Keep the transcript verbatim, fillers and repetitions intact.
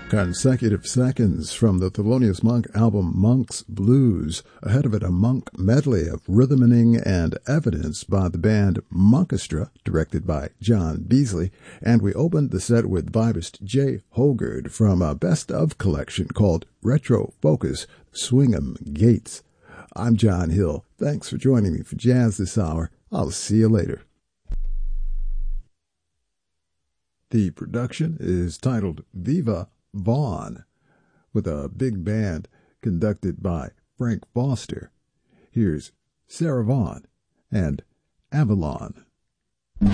Consecutive seconds from the Thelonious Monk album Monk's Blues. Ahead of it, a Monk medley of rhythming and evidence by the band Monkestra, directed by John Beasley. And we opened the set with vibist Jay Hogard from a best-of collection called Retro Focus, Swingham Gates. I'm John Hill. Thanks for joining me for Jazz this hour. I'll see you later. The production is titled Viva Vaughn, with a big band conducted by Frank Foster. Here's Sarah Vaughan and Avalon.